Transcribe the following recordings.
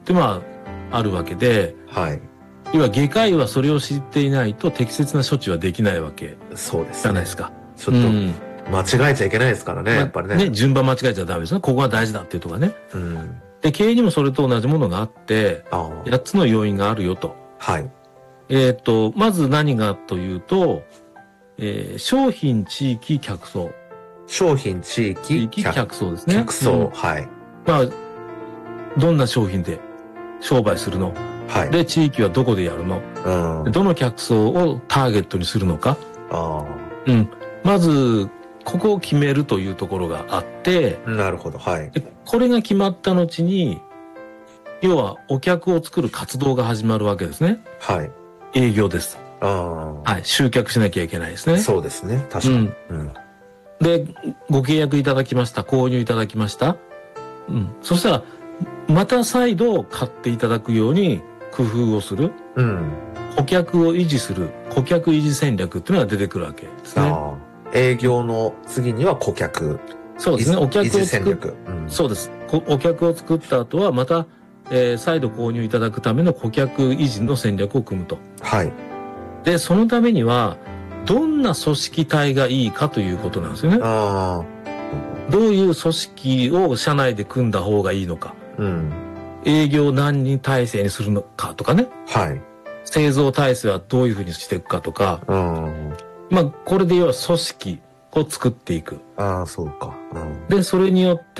ってあるわけで、 はい。 要は外科医はそれを知っていないと適切な処置はできないわけそうですね。 じゃないですか。 ちょっと間違えちゃいけないですからね、やっぱりね。 順番間違えちゃダメですね。ここが大事だっていうとかね。で、経営にもそれと同じものがあって、8つの要因があるよと。 はい。 まず何がというと、商品、地域、客層。 商品、地域、 客層ですね。 客層、はい。 どんな商品で商売するの？はい。で、地域はどこでやるの？どの客層をターゲットにするのか？まず、ここを決めるというところがあって、 なるほど、はい。 これが決まった後に、要はお客を作る活動が始まるわけですね。 はい。 営業です。はい。集客しなきゃいけないですね。 そうですね。確かに。 で、ご契約いただきました。購入いただきました。そしたら、また再度買っていただくように工夫をする。顧客を維持する。顧客維持戦略っていうのが出てくるわけですね。 営業の次には顧客。 そうですね。お客を維持戦略。 そうです。お客を作った後はまた、再度購入いただくための顧客維持の戦略を組むと。 はい。 で、そのためには、どんな組織体がいいかということなんですよね。どういう組織を社内で組んだ方がいいのか。営業何人体制にするのかとかね。 はい。 製造体制はどういうふうにしていくかとか。これで要は組織を作っていく。 そうか。 で、それによって、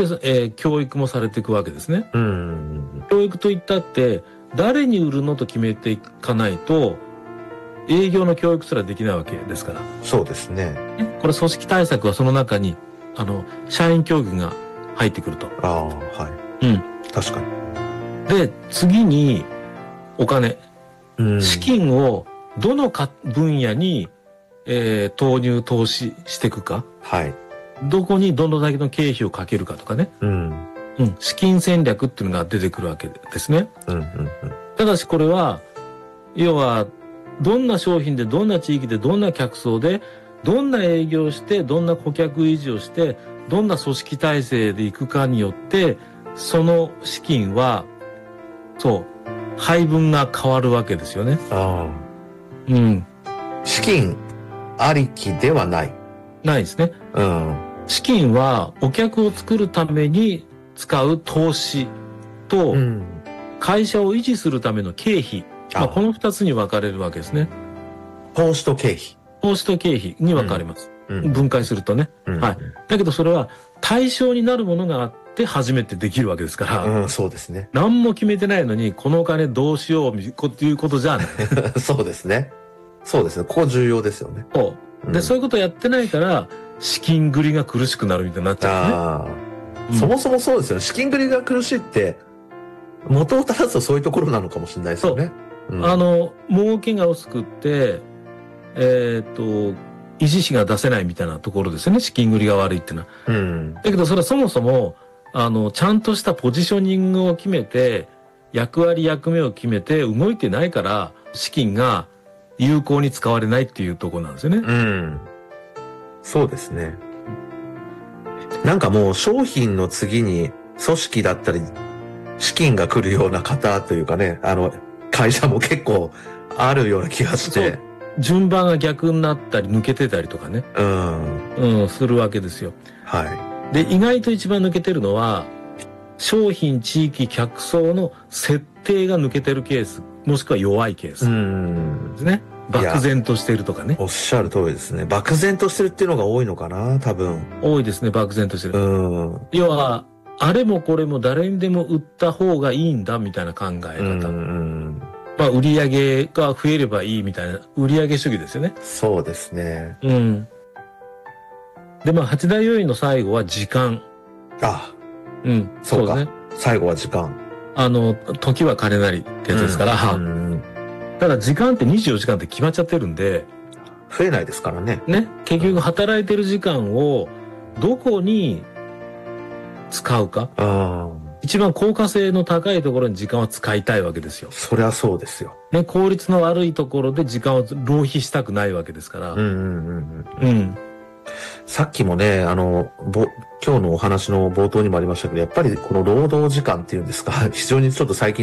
教育もされていくわけですね。教育といったって、誰に売るのと決めていかないと、営業の教育すらできないわけですから。 そうですね。 これ組織対策はその中に、社員教育が入ってくると。 はい。確かに。で、次に、お金。資金をどの分野に、投資していくか。 はい。 どこにどのだけの経費をかけるかとかね。資金戦略っていうのが出てくるわけですね。ただしこれは、要は、どんな商品で、どんな地域で、どんな客層で、どんな営業をして、どんな顧客維持をして、どんな組織体制で行くかによって、その資金は、配分が変わるわけですよね。 資金ありきではない。 ないですね。資金はお客を作るために使う投資と、会社を維持するための経費。この二つに分かれるわけですね。 投資と経費。 投資と経費に分かれます。分解するとね。はい。だけどそれは対象になるものがあって初めてできるわけですから。 そうですね。 何も決めてないのに、このお金どうしようっていうことじゃない。 そうですね。そうですね。ここ重要ですよね。 で、そういうことやってないから、資金繰りが苦しくなるみたいになっちゃうね。そもそもそうですよね。資金繰りが苦しいって、元を正すとそういうところなのかもしれないですよね。 儲けが薄くって、維持費が出せないみたいなところですよね。資金繰りが悪いっていうのは。だけどそれはそもそも、ちゃんとしたポジショニングを決めて、役割役目を決めて動いてないから、資金が有効に使われないっていうところなんですよね。 そうですね。なんかもう商品の次に組織だったり、資金が来るような方というかね、会社も結構あるような気がして。 順番が逆になったり抜けてたりとかね。するわけですよ。 はい。 で、意外と一番抜けてるのは、商品、地域、客層の設定が抜けてるケース、もしくは弱いケースですね。漠然としてるとかね。 おっしゃる通りですね。漠然としてるっていうのが多いのかな、多分。 多いですね、漠然としてる。要は、あれもこれも誰にでも売った方がいいんだみたいな考え方。売り上げが増えればいいみたいな、売り上げ主義ですよね。 そうですね。 で、八大要因の最後は時間。 そうですね。最後は時間。 時は金なりってやつですから。ただ時間って24時間って決まっちゃってるんで。 増えないですからね。 結局働いてる時間をどこに使うか。一番効果性の高いところに時間を使いたいわけですよ。 そりゃそうですよ。 効率の悪いところで時間を浪費したくないわけですから。 さっきもね、今日のお話の冒頭にもありましたけど、やっぱりこの労働時間っていうんですか、非常にちょっと最近